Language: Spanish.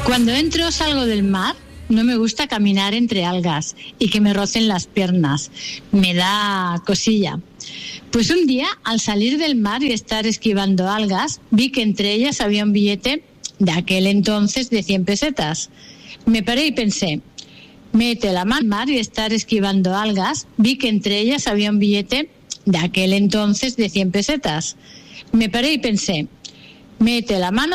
Cuando entro o salgo del mar, no me gusta caminar entre algas y que me rocen las piernas. Me da cosilla. Pues un día, al salir del mar y estar esquivando algas, vi que entre ellas había un billete de aquel entonces de 100 pesetas. Me paré y pensé, mete la mano al mar y estar esquivando algas, vi que entre ellas había un billete de aquel entonces de 100 pesetas. Me paré y pensé, mete la mano